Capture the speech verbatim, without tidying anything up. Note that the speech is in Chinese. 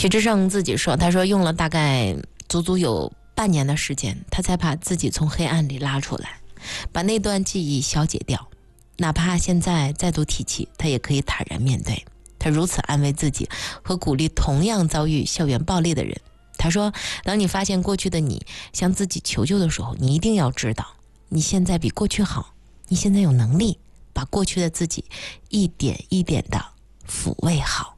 许志胜自己说，他说用了大概足足有半年的时间，他才把自己从黑暗里拉出来，把那段记忆消解掉，哪怕现在再度提起，他也可以坦然面对。他如此安慰自己和鼓励同样遭遇校园暴力的人。他说，当你发现过去的你向自己求救的时候，你一定要知道你现在比过去好，你现在有能力把过去的自己一点一点的抚慰好。